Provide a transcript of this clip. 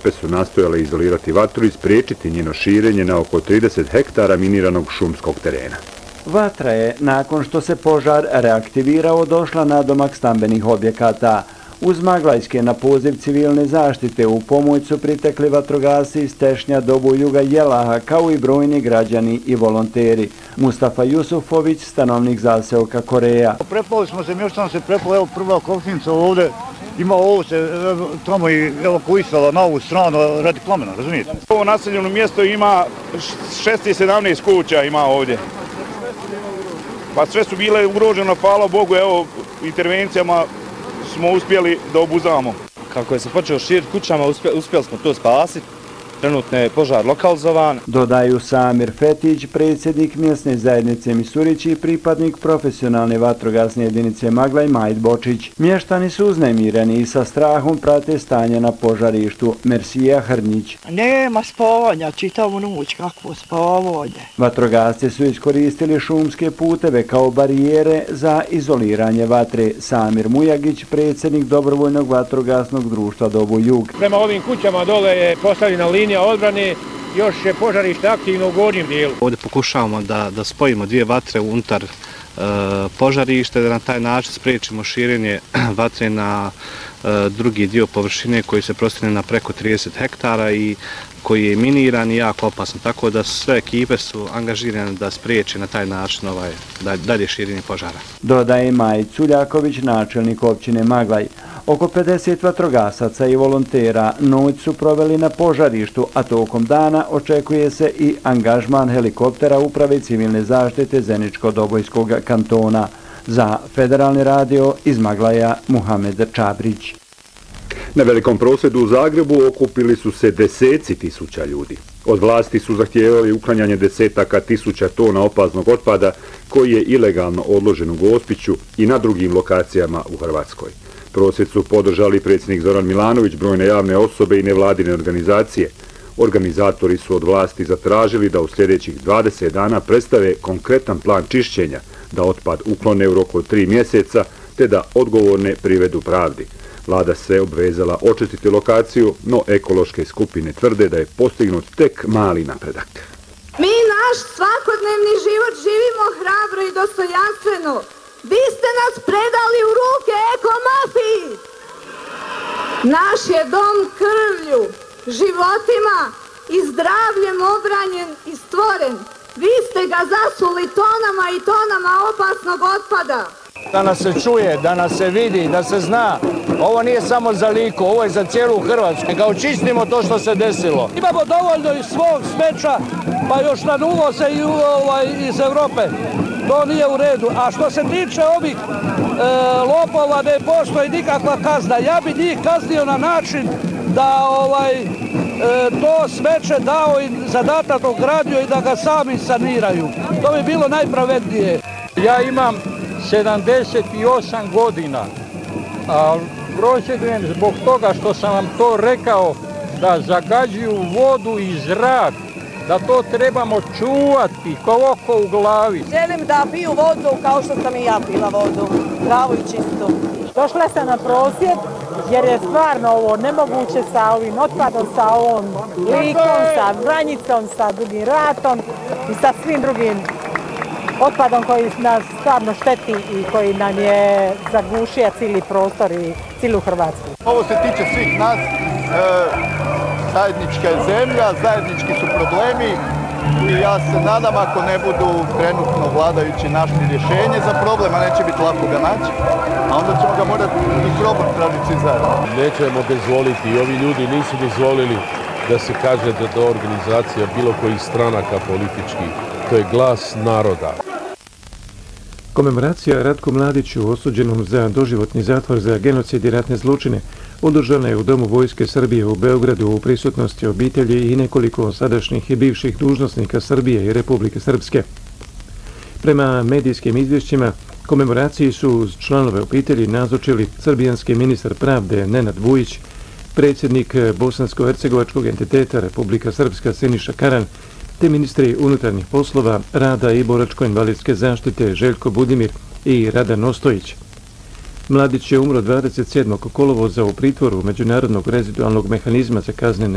ekipe su nastojale izolirati vatru i spriječiti njeno širenje na oko 30 hektara miniranog šumskog terena. Vatra je, nakon što se požar reaktivirao, došla na domak stambenih objekata. Uz Maglajske na poziv civilne zaštite u pomoć su pritekli vatrogasci iz Tešnja, Dobojuga, Jelaha, kao i brojni građani i volonteri. Mustafa Jusufović, stanovnik zaseoka Koreja. Prepali smo se, mještano se prepali, evo prva Kofnica ovdje, ima ovo se tamo i evakuisala na ovu stranu radi plamena, razumijete? Ovo naseljeno mjesto ima 617 kuća ima ovdje. Pa sve su bile ugroženo, hvala Bogu, evo intervencijama smo uspjeli da obuzamo. Kako je se počeo širiti kućama, uspjeli smo to spasiti. Trenutno je požar lokalizovan. Dodaju Samir Fetić, predsjednik mjesne zajednice Misurić i pripadnik profesionalne vatrogasne jedinice Maglaj Majid Bočić. Mještani su uznemireni i sa strahom prate stanje na požarištu. Mersija Hrnić. Nema spavanja, čitavu noć, kakvo spavanje. Vatrogasci su iskoristili šumske puteve kao barijere za izoliranje vatre. Samir Mujagić, predsjednik dobrovoljnog vatrogasnog društva Dobojug. Prema ovim kućama dole je postavljena linija odbrane, još je požarište aktivno u gornjem dijelu. Ovdje pokušavamo da spojimo dvije vatre unutar požarište, da na taj način spriječimo širenje vatre na drugi dio površine koji se prostire na preko 30 hektara i koji je miniran i jako opasan, tako da sve ekipe su angažirane da spriječe na taj način dalje širenje požara. Dodaje Maj Culjaković, načelnik općine Maglaj. Oko 50 vatrogasaca i volontera noć su proveli na požarištu, a tokom dana očekuje se i angažman helikoptera Uprave civilne zaštite Zeničko-Dobojskog kantona. Za Federalni radio iz Maglaja Muhamed Čabrić. Na velikom prosvjedu u Zagrebu okupili su se deseci tisuća ljudi. Od vlasti su zahtijevali uklanjanje desetaka tisuća tona opasnog otpada koji je ilegalno odložen u Gospiću i na drugim lokacijama u Hrvatskoj. Prosvjed su podržali predsjednik Zoran Milanović, brojne javne osobe i nevladine organizacije. Organizatori su od vlasti zatražili da u sljedećih 20 dana predstave konkretan plan čišćenja, da otpad uklone u roku od 3 mjeseca, te da odgovorne privedu pravdi. Vlada se obvezala očistiti lokaciju, no ekološke skupine tvrde da je postignut tek mali napredak. Mi naš svakodnevni život živimo hrabro i dostojanstveno. Vi ste nas predali u ruke ekomafiji. Naš je dom krvlju, životima i zdravljem obranjen i stvoren. Vi ste ga zasuli tonama i tonama opasnog otpada. Da nas se čuje, da nas se vidi, da se zna. Ovo nije samo za Liku, ovo je za cijelu Hrvatsku. Neka očistimo to što se desilo. Imamo dovoljno i svog smeća, pa još na uvoze iz Europe. To nije u redu. A što se tiče ovih lopova, ne postoji nikakva kazna. Ja bi njih kaznio na način da to smeće dao i zadatak ogradio i da ga sami saniraju. To bi bilo najpravednije. Ja imam 78 godina, a prosvjedujem zbog toga što sam vam to rekao, da zagađuju vodu i zrak, da to trebamo čuvati kao oko u glavi. Želim da piju vodu kao što sam i ja pila vodu, zdravu i čistu. Došla sam na prosvjed jer je stvarno ovo nemoguće sa ovim otpadom, sa ovom Likom, sa Vranjicom, sa Dugim Ratom i sa svim drugim otpadom koji nas stvarno šteti i koji nam je zagušio cijeli prostor i cijelu Hrvatsku. Ovo se tiče svih nas, zajednička je zemlja, zajednički su problemi i ja se nadam ako ne budu trenutno vladajući našli rješenje za problem, a neće biti lako ga naći, a onda ćemo ga morati i problem tražiti svi zajedno. Nećemo dozvoliti i ovi ljudi nisu dozvolili da se kaže da je organizacija bilo kojih stranaka političkih. To je glas naroda. Komemoracija Ratku Mladiću, osuđenom za doživotni zatvor za genocid i ratne zločine, održana je u Domu Vojske Srbije u Beogradu u prisutnosti obitelji i nekoliko sadašnjih i bivših dužnosnika Srbije i Republike Srpske. Prema medijskim izvješćima, komemoraciji su uz članove obitelji nazočili srbijanski ministar pravde Nenad Vujić, predsjednik bosansko-hercegovačkog entiteta Republika Srpska Siniša Karan, te ministri unutarnjih poslova, rada i boračko-invalidske zaštite Željko Budimir i Radan Ostojić. Mladić je umro 27. kolovoza u pritvoru Međunarodnog rezidualnog mehanizma za kaznene